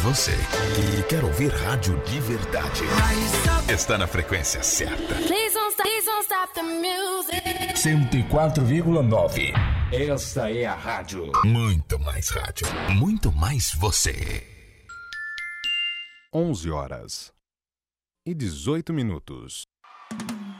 Você que quer ouvir rádio de verdade está na frequência certa. 104,9. Esta é a rádio. Muito mais rádio. Muito mais você. 11 horas e 18 minutos.